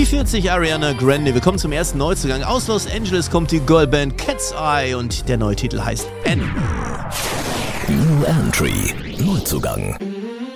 fühlt sich Ariana Grande. Willkommen zum ersten Neuzugang. Aus Los Angeles kommt die Girlband Cat's Eye und der neue Titel heißt Animal. New Entry. Neuzugang.